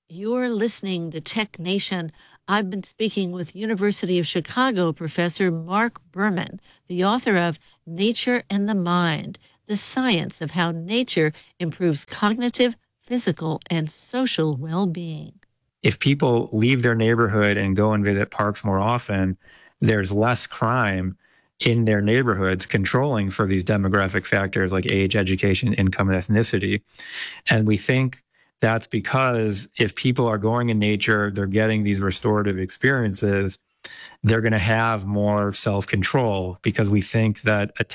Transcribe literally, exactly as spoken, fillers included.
You're listening to Tech Nation. I've been speaking with University of Chicago professor Mark Berman, the author of Nature and the Mind, the science of how nature improves cognitive, physical, and social well-being. If people leave their neighborhood and go and visit parks more often, there's less crime in their neighborhoods, controlling for these demographic factors like age, education, income, and ethnicity. And we think that's because if people are going in nature, they're getting these restorative experiences, they're going to have more self-control, because we think that